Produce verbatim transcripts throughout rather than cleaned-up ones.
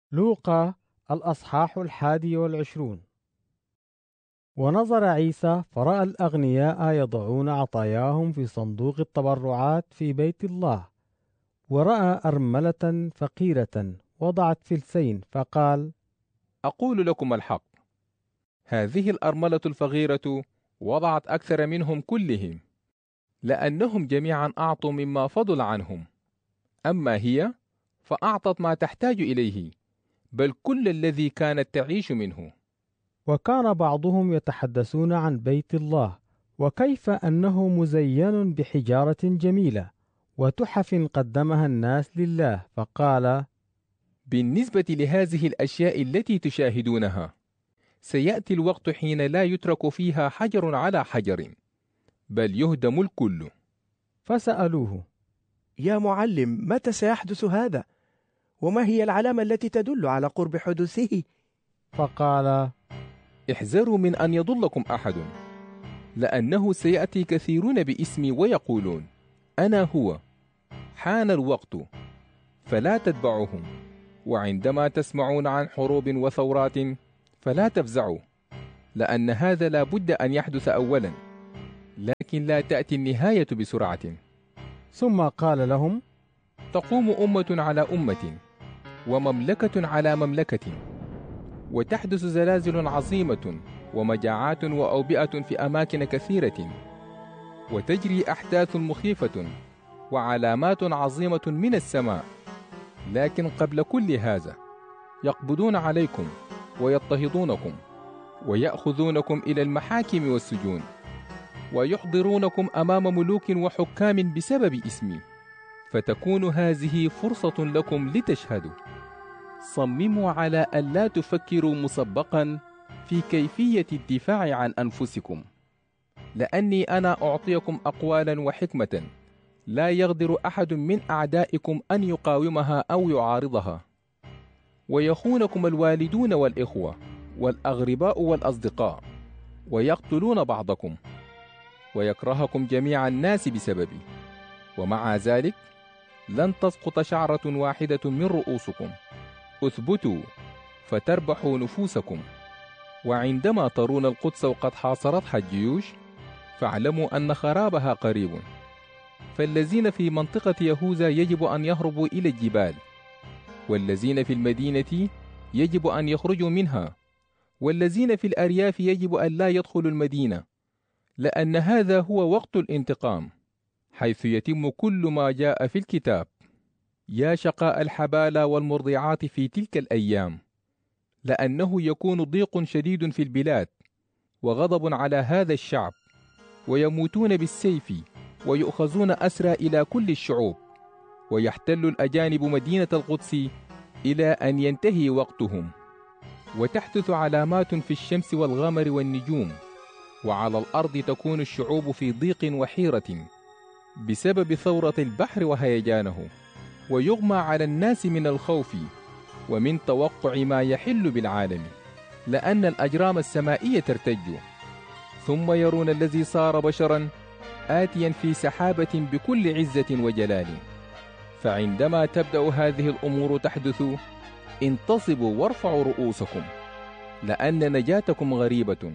لوقا الأصحاح الحادي والعشرون. ونظر عيسى فرأى الأغنياء يضعون عطاياهم في صندوق التبرعات في بيت الله، ورأى أرملة فقيرة وضعت فلسين، فقال: أقول لكم الحق، هذه الأرملة الفقيرة وضعت أكثر منهم كلهم، لأنهم جميعا أعطوا مما فضل عنهم، أما هي فأعطت ما تحتاج إليه، بل كل الذي كانت تعيش منه. وكان بعضهم يتحدثون عن بيت الله، وكيف أنه مزين بحجارة جميلة وتحف قدمها الناس لله، فقال: بالنسبة لهذه الأشياء التي تشاهدونها، سيأتي الوقت حين لا يترك فيها حجر على حجر، بل يهدم الكل. فسألوه: يا معلم، متى سيحدث هذا؟ وما هي العلامة التي تدل على قرب حدوثه؟ فقال: احذروا من أن يضلكم أحد، لأنه سيأتي كثيرون باسمي ويقولون أنا هو، حان الوقت، فلا تتبعوهم. وعندما تسمعون عن حروب وثورات فلا تفزعوا، لأن هذا لا بد أن يحدث أولا، لكن لا تأتي النهاية بسرعة. ثم قال لهم: تقوم أمة على أمة، ومملكة على مملكة، وتحدث زلازل عظيمة ومجاعات وأوبئة في أماكن كثيرة، وتجري أحداث مخيفة وعلامات عظيمة من السماء. لكن قبل كل هذا يقبضون عليكم ويضطهدونكم ويأخذونكم إلى المحاكم والسجون، ويحضرونكم أمام ملوك وحكام بسبب اسمي، فتكون هذه فرصة لكم لتشهدوا. صمموا على ألا تفكروا مسبقا في كيفية الدفاع عن أنفسكم، لأني أنا أعطيكم أقوالا وحكمة لا يقدر أحد من أعدائكم أن يقاومها أو يعارضها. ويخونكم الوالدون والإخوة والأغرباء والأصدقاء، ويقتلون بعضكم، ويكرهكم جميع الناس بسببي، ومع ذلك لن تسقط شعرة واحدة من رؤوسكم. اثبتوا فتربحوا نفوسكم. وعندما ترون القدس وقد حاصرتها الجيوش، فاعلموا أن خرابها قريب. فالذين في منطقة يهوذا يجب أن يهربوا إلى الجبال، والذين في المدينة يجب أن يخرجوا منها، والذين في الأرياف يجب أن لا يدخلوا المدينة، لأن هذا هو وقت الانتقام، حيث يتم كل ما جاء في الكتاب. يا شقاء الحبالى والمرضعات في تلك الأيام، لأنه يكون ضيق شديد في البلاد وغضب على هذا الشعب، ويموتون بالسيف ويؤخذون أسرى إلى كل الشعوب، ويحتل الأجانب مدينة القدس إلى أن ينتهي وقتهم. وتحدث علامات في الشمس والقمر والنجوم، وعلى الأرض تكون الشعوب في ضيق وحيرة بسبب ثورة البحر وهيجانه، ويغمى على الناس من الخوف ومن توقع ما يحل بالعالم، لأن الأجرام السمائية ترتج. ثم يرون الذي صار بشرا آتيا في سحابة بكل عزة وجلال. فعندما تبدأ هذه الأمور تحدث، انتصبوا وارفعوا رؤوسكم، لأن نجاتكم غريبة.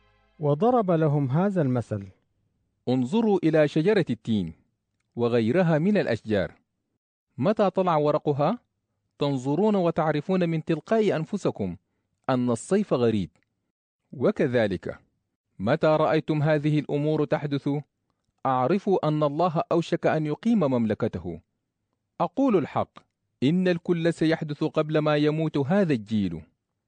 وضرب لهم هذا المثل: انظروا إلى شجرة التين وغيرها من الأشجار، متى طلع ورقها تنظرون وتعرفون من تلقاء أنفسكم أن الصيف غريب. وكذلك متى رأيتم هذه الأمور تحدث، أعرفوا أن الله أوشك أن يقيم مملكته. أقول الحق، إن الكل سيحدث قبل ما يموت هذا الجيل.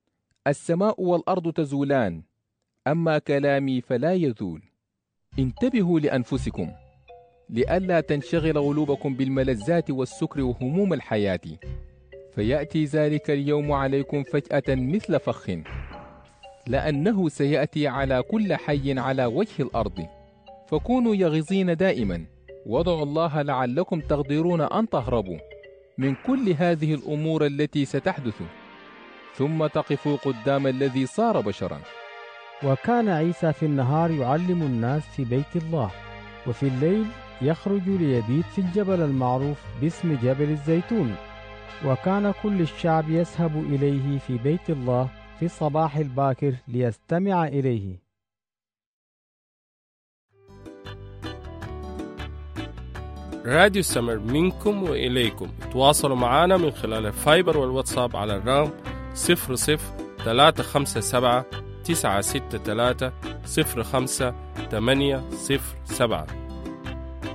السماء والأرض تزولان، أما كلامي فلا يزول. انتبهوا لأنفسكم، لئلا تنشغل قلوبكم بالملذات والسكر وهموم الحياة، فيأتي ذلك اليوم عليكم فجأة مثل فخ، لأنه سيأتي على كل حي على وجه الأرض. فكونوا يغظين دائما، وادعوا الله لعلكم تقدرون أن تهربوا من كل هذه الأمور التي ستحدث، ثم تقفوا قدام الذي صار بشرا. وكان عيسى في النهار يعلم الناس في بيت الله، وفي الليل يخرج ليبيت في الجبل المعروف باسم جبل الزيتون. وكان كل الشعب يذهب إليه في بيت الله في الصباح الباكر ليستمع إليه. راديو سمر منكم وإليكم. تواصلوا معنا من خلال الفايبر والواتساب على الرقم صفر صفر ثلاثة خمسة سبعة تسعة ستة ثلاثة صفر خمسة ثمانية صفر سبعة.